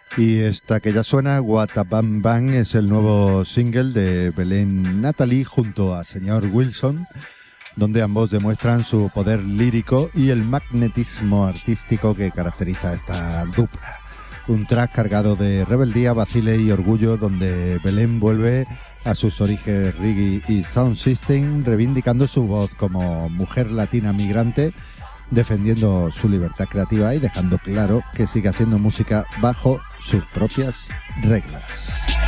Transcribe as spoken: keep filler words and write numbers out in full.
Y esta que ya suena, What a Bam Bam, es el nuevo single de Belén Natalie junto a Señor Wilson, donde ambos demuestran su poder lírico y el magnetismo artístico que caracteriza a esta dupla. Un track cargado de rebeldía, vacile y orgullo, donde Belén vuelve a sus orígenes reggae y sound system, reivindicando su voz como mujer latina migrante, defendiendo su libertad creativa y dejando claro que sigue haciendo música bajo sus propias reglas.